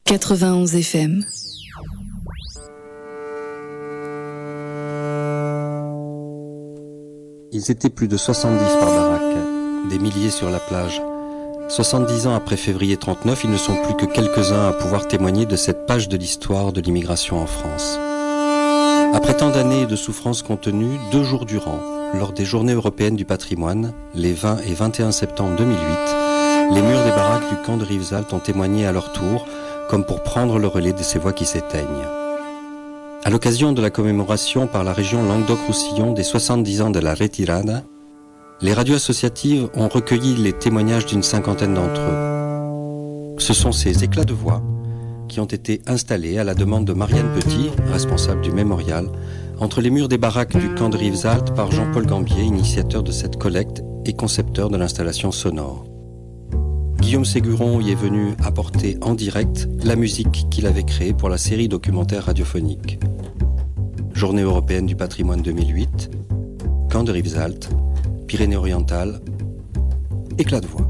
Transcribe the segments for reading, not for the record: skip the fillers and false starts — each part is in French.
91 FM. Ils étaient plus de 70 par baraque, des milliers sur la plage. 70 ans après février 39, ils ne sont plus que quelques-uns à pouvoir témoigner de cette page de l'histoire de l'immigration en France. Après tant d'années et de souffrances contenues, 2 jours durant, lors des Journées européennes du patrimoine, les 20 et 21 septembre 2008, les murs des baraques du camp de Rivesaltes ont témoigné à leur tour, comme pour prendre le relais de ces voix qui s'éteignent. À l'occasion de la commémoration par la région Languedoc-Roussillon des 70 ans de la Retirada, les radios associatives ont recueilli les témoignages d'une 50aine d'entre eux. Ce sont ces éclats de voix qui ont été installés à la demande de Marianne Petit, responsable du mémorial, entre les murs des baraques du camp de Rivesaltes par Jean-Paul Gambier, initiateur de cette collecte et concepteur de l'installation sonore. Guillaume Séguron y est venu apporter en direct la musique qu'il avait créée pour la série documentaire radiophonique. Journée européenne du patrimoine 2008, camp de Rivesaltes, Pyrénées-Orientales, éclat de voix.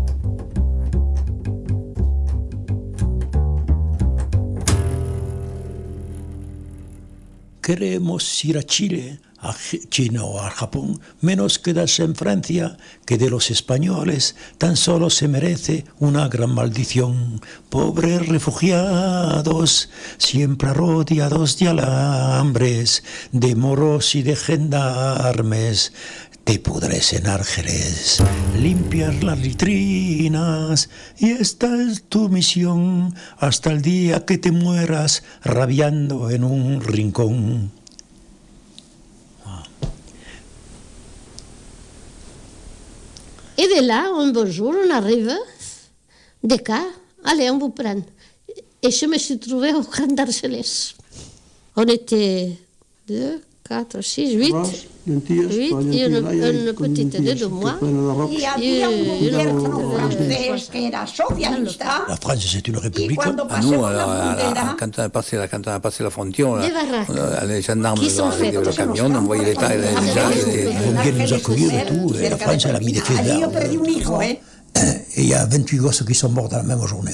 Queremos ir a Chile, a China o al Japón, menos quedarse en Francia, que de los españoles tan solo se merece una gran maldición. Pobres refugiados, siempre rodeados de alambres, de moros y de gendarmes. Te pudres en Argeles, limpiar las vitrinas, y esta es tu misión hasta el día que te mueras rabiando en un rincón. Et de là, un beau jour, on arrive, des cas, allez, on vous prend. Et je me suis trouvée au camp d'Argelès. On était 2, 4, 6, 8. 8 et une petite de 2 mois. Y había un gobierno francés que era socialista. La France, c'est une république. À nous, quand on a passé la frontière, les gendarmes avec le camion, on voyait les tas. Ils vont bien nous accueillir et tout. Et la France, elle a mis des pieds Allí yo d'armes. perdí un hijo, Et il y a 28 gosses qui sont morts dans la même journée.